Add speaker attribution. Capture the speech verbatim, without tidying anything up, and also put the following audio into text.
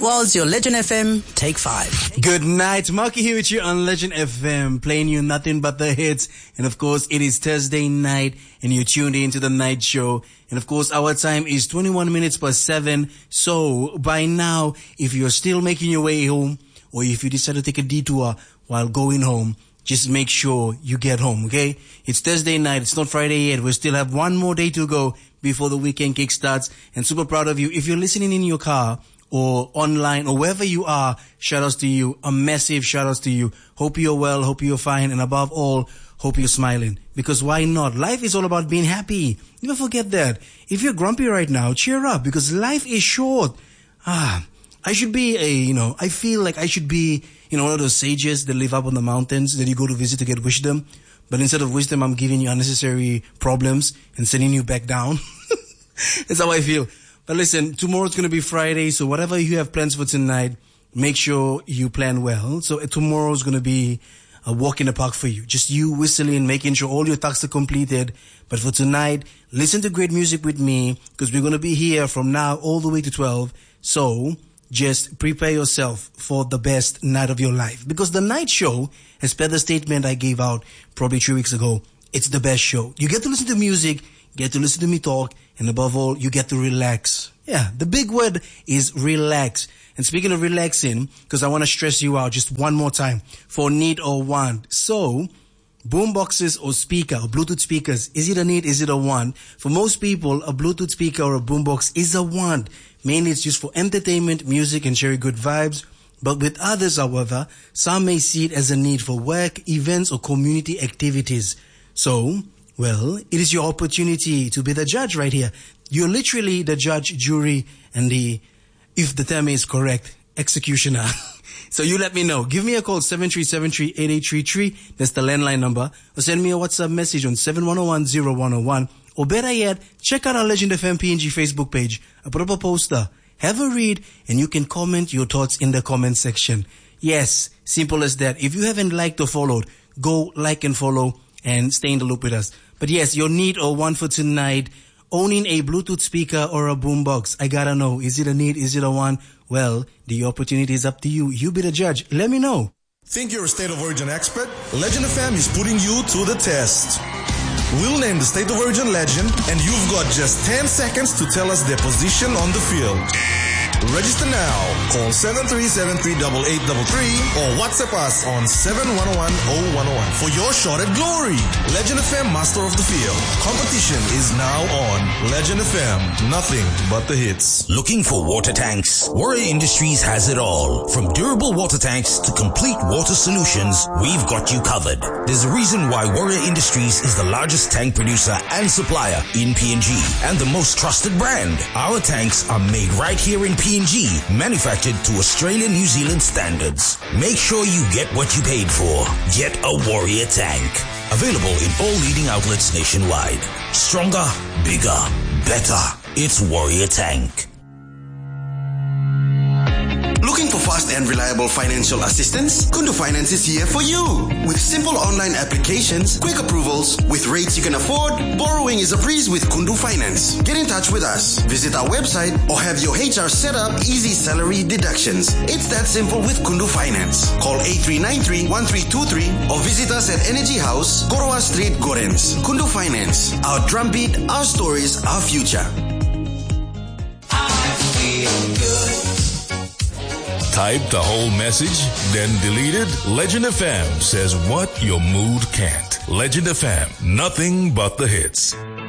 Speaker 1: was your Legend F M Take five.
Speaker 2: Good night. Marky here with you on Legend F M, playing you nothing but the hits. And of course, it is Thursday night and you're tuned in to the night show. And of course, our time is twenty-one minutes past seven. So by now, if you're still making your way home or if you decide to take a detour while going home, just make sure you get home, okay? It's Thursday night. It's not Friday yet. We still have one more day to go before the weekend kick starts. And super proud of you. If you're listening in your car or online or wherever you are, shout outs to you. A massive shout outs to you. Hope you're well. Hope you're fine. And above all, hope you're smiling. Because why not? Life is all about being happy. Never forget that. If you're grumpy right now, cheer up because life is short. Ah, I should be a, you know, I feel like I should be, you know, one of those sages that live up on the mountains that you go to visit to get wisdom. But instead of wisdom, I'm giving you unnecessary problems and sending you back down. That's how I feel. But listen, tomorrow's going to be Friday, so whatever you have plans for tonight, make sure you plan well. So tomorrow's going to be a walk in the park for you. Just you whistling, making sure all your tasks are completed. But for tonight, listen to great music with me because we're going to be here from now all the way to twelve. So just prepare yourself for the best night of your life. Because the night show, as per the statement I gave out probably three weeks ago, it's the best show. You get to listen to music, get to listen to me talk, and above all, you get to relax. Yeah, the big word is relax. And speaking of relaxing, because I want to stress you out just one more time, for need or want. So, boom boxes or speaker or Bluetooth speakers, is it a need, is it a want? For most people, a Bluetooth speaker or a boombox is a want. Mainly it's used for entertainment, music, and sharing good vibes. But with others, however, some may see it as a need for work, events, or community activities. So, well, it is your opportunity to be the judge right here. You're literally the judge, jury, and the, if the term is correct, executioner. So you let me know. Give me a call, seven three seven three, eight eight three three. That's the landline number. Or send me a WhatsApp message on seven one zero one zero one zero one. Or better yet, check out our Legend F M P N G Facebook page. I put up a poster. Have a read, and you can comment your thoughts in the comment section. Yes, simple as that. If you haven't liked or followed, go like and follow and stay in the loop with us. But yes, your need or want for tonight, owning a Bluetooth speaker or a boombox. I gotta know, is it a need, is it a want? Well, the opportunity is up to you. You be the judge. Let me know.
Speaker 3: Think you're a State of Origin expert? Legend F M is putting you to the test. We'll name the State of Origin legend, and you've got just ten seconds to tell us their position on the field. Register now. Call seven three seven three, eight eight three three or WhatsApp us on seven one one zero one zero one for your shot at glory. Legend F M Master of the Field. Competition is now on. Legend F M. Nothing but the hits.
Speaker 4: Looking for water tanks? Warrior Industries has it all. From durable water tanks to complete water solutions, we've got you covered. There's a reason why Warrior Industries is the largest tank producer and supplier in P N G and the most trusted brand. Our tanks are made right here in P N G. P N G, manufactured to Australian New Zealand standards. Make sure you get what you paid for. Get a Warrior tank. Available in all leading outlets nationwide. Stronger, bigger, better. It's Warrior Tank.
Speaker 5: Looking for fast and reliable financial assistance? Kundu Finance is here for you. With simple online applications, quick approvals, with rates you can afford, borrowing is a breeze with Kundu Finance. Get in touch with us. Visit our website or have your H R set up easy salary deductions. It's that simple with Kundu Finance. Call eight three nine three, one three two three or visit us at Energy House, Korowa Street, Gorens. Kundu Finance. Our drumbeat, our stories, our future.
Speaker 6: I feel good.
Speaker 7: Type the whole message, then delete it? Legend F M says what your mood can't. Legend F M, nothing but the hits.